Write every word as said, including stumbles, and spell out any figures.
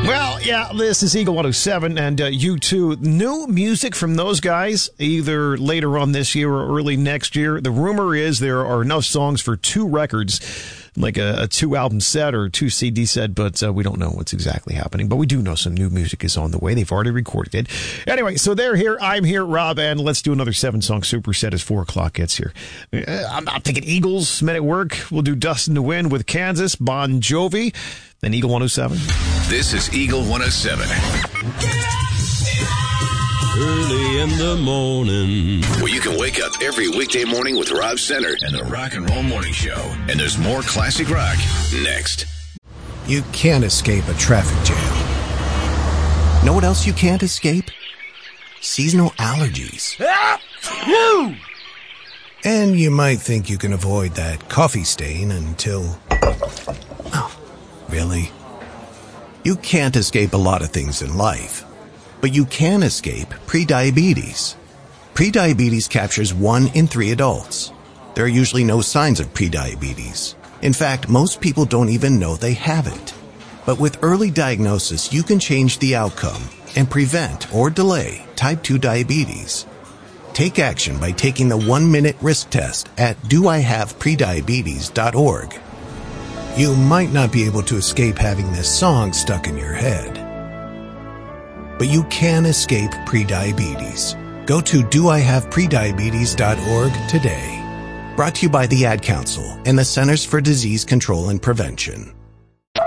Well, yeah, this is Eagle one oh seven, and uh, U two. New music from those guys, either later on this year or early next year. The rumor is there are enough songs for two records, like a, a two-album set or two C D set, but uh, we don't know what's exactly happening. But we do know some new music is on the way. They've already recorded it. Anyway, so they're here. I'm here, Rob, and let's do another seven-song superset as four o'clock gets here. Uh, I'm, I'm thinking Eagles, Men at Work. We'll do Dust in the Wind with Kansas, Bon Jovi, then Eagle one oh seven. This is Eagle one oh seven. Early in the morning, where you can wake up every weekday morning with Rob Center and the Rock and Roll Morning Show. And there's more classic rock next. You can't escape a traffic jam. Know what else you can't escape? Seasonal allergies. And you might think you can avoid that coffee stain until... Oh, really? You can't escape a lot of things in life. But you can escape prediabetes. Prediabetes captures one in three adults. There are usually no signs of prediabetes. In fact, most people don't even know they have it. But with early diagnosis, you can change the outcome and prevent or delay type two diabetes. Take action by taking the one-minute risk test at do I have prediabetes dot org. You might not be able to escape having this song stuck in your head. But you can escape prediabetes. Go to do I have prediabetes dot org today. Brought to you by the Ad Council and the Centers for Disease Control and Prevention.